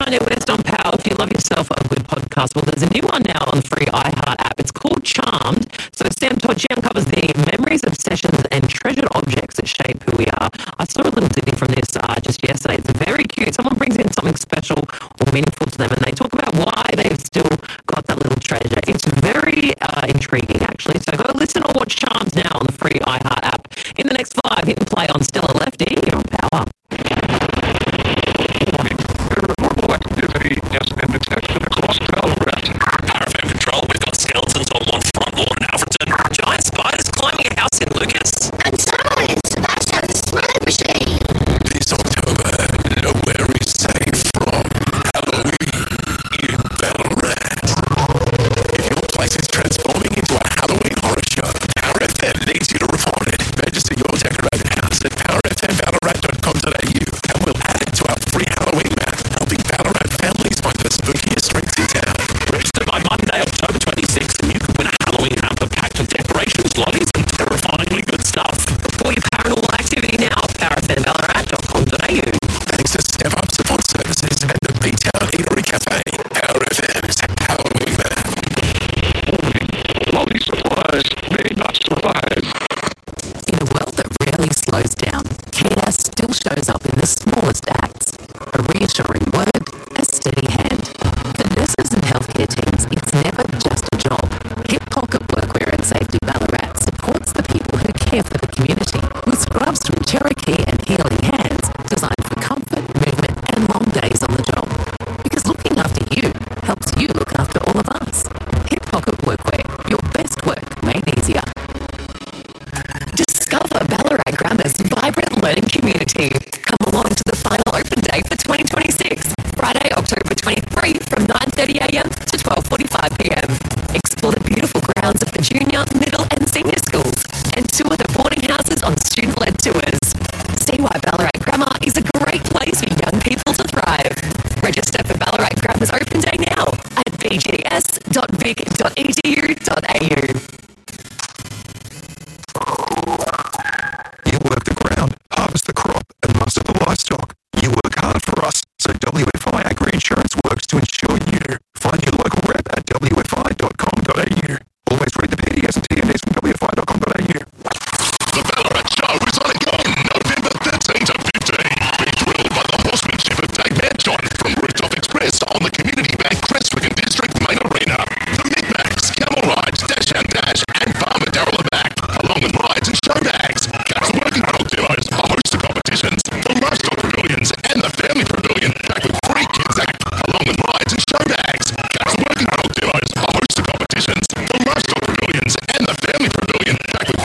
Kanye West on Power. If you love yourself a good podcast, well, there's a new one now on the free iHeart app. It's called Charmed. So Sam Todd, she uncovers the memories, obsessions, and treasured objects that shape who we are. I saw a little ditty from this just yesterday. It's very cute. Someone brings in something special or meaningful to them, and they talk about why they've still got that little treasure. It's very intriguing, actually. So go listen or watch Charmed now on the free iHeart app. In the next 5, hit and play on Stella Lefty. You're on Power. Paranormal activity has been detected across Ballarat. Paraffin Control, we've got skeletons on one front lawn in Alfreton, giant spiders climbing a house in Lucas. And Simon, Sebastian's smoke machine. This October, nowhere is safe from Halloween in Ballarat. If your place is transforming into a Halloween horror show, Power FM needs you to report it. Register your decorated house at powerfmballarat.com.au and we'll add it to our free Halloween map, helping Ballarat families find the spookiest streets in town. Register by Monday, October 26th, and you can win a Halloween hamper packed with decorations, lollies, and terrifyingly good stuff. Report your paranormal activity now at powerfmballarat.com.au. Thanks to Step Up Support Services and the B-Town Eatery Cafe. Power FM's Halloween map. Lolly supplies may not survive. In a world that rarely slows down, care still shows up in the smallest acts. A reassuring word, a steady hand. For nurses and healthcare teams, it's never just a job. Hip Pocket Workwear and Safety Ballarat supports the people who care for the community with scrubs from Cherokee and Healing Hands designed for comfort, movement and long days on the job. Because looking after you helps you look after all of us. Hip Pocket Workwear, your best work made easier. Discover Ballarat Grammar's vibrant learning community. Come along to the final open day for 2026, Friday, October 23 from 9:30am to 12:45pm. Explore the beautiful grounds of the junior, middle and senior schools and tour the boarding houses on student-led tours. See why Ballarat Grammar is a great place for young people to thrive. Register for Ballarat Grammar's open day now at bgs.vic.edu.au. You work the ground, harvest the crop, and muster the livestock. You work hard for us, so WFI Agri Insurance works to insure you. Find your local rep at wfi.com.au. Always read the PDS and TNDs from wfi.com.au. The Ballarat Show is on again, November 13 to 15. Be thrilled by the horsemanship of Dave Manton from Rooftop Express on the Community Bank Crestwick District Main Arena. The Mid-Max, Camel Rides, Dash and Dash, and Farmer Darrell are back, along with rides and show bags. Cats Working World Duos, a host of competitions, the Livestock Pavilions, and the Family Pavilion, back with free kids act, along with rides and show bags. Cats Working World Duos, a host of competitions, the Livestock Pavilions, and the Family